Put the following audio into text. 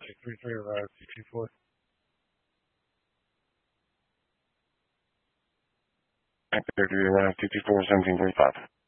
633 arrived, 224. Actor to arrive, 224, 1735.